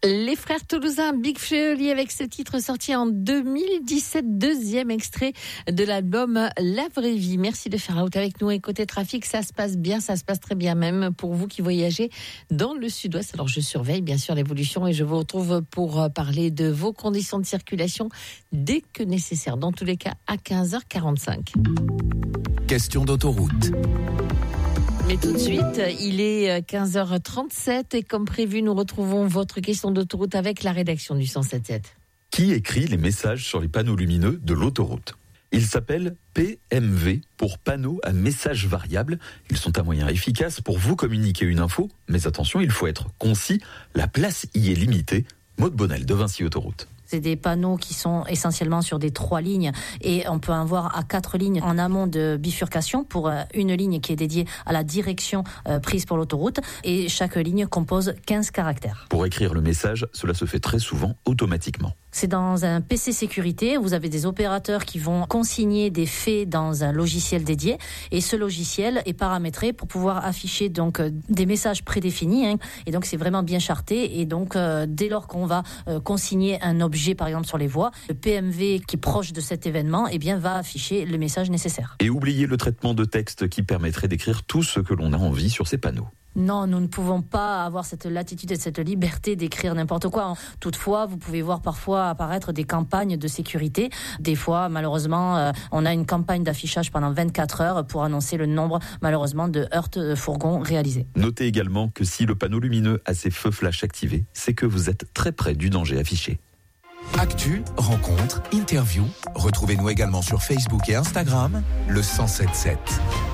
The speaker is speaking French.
Les frères toulousains Big Fleuli avec ce titre sorti en 2017, deuxième extrait de l'album La Vraie Vie. Merci de faire la route avec nous. Et côté trafic, ça se passe bien, ça se passe très bien même pour vous qui voyagez dans le sud-ouest. Alors je surveille bien sûr l'évolution et je vous retrouve pour parler de vos conditions de circulation dès que nécessaire. Dans tous les cas à 15h45. Question d'autoroute. Mais tout de suite, il est 15h37 et comme prévu, nous retrouvons votre question d'autoroute avec la rédaction du 107.7. Qui écrit les messages sur les panneaux lumineux de l'autoroute ? Ils s'appellent PMV pour panneaux à messages variables. Ils sont un moyen efficace pour vous communiquer une info, mais attention, il faut être concis, la place y est limitée. Maude Bonnel de Vinci Autoroute. C'est des panneaux qui sont essentiellement sur des 3 lignes et on peut en voir à 4 lignes en amont de bifurcation pour une ligne qui est dédiée à la direction prise pour l'autoroute et chaque ligne compose 15 caractères. Pour écrire le message, cela se fait très souvent automatiquement. C'est dans un PC sécurité, vous avez des opérateurs qui vont consigner des faits dans un logiciel dédié et ce logiciel est paramétré pour pouvoir afficher donc des messages prédéfinis et donc c'est vraiment bien charté et donc dès lors qu'on va consigner un objet par exemple sur les voies, le PMV qui est proche de cet événement va afficher le message nécessaire. Et oubliez le traitement de texte qui permettrait d'écrire tout ce que l'on a envie sur ces panneaux. Non, nous ne pouvons pas avoir cette latitude et cette liberté d'écrire n'importe quoi. Toutefois, vous pouvez voir parfois apparaître des campagnes de sécurité. Des fois, malheureusement, on a une campagne d'affichage pendant 24 heures pour annoncer le nombre, malheureusement, de heurts de fourgons réalisés. Notez également que si le panneau lumineux a ses feux flash activés, c'est que vous êtes très près du danger affiché. Actu, rencontres, interviews. Retrouvez-nous également sur Facebook et Instagram, le 107.7.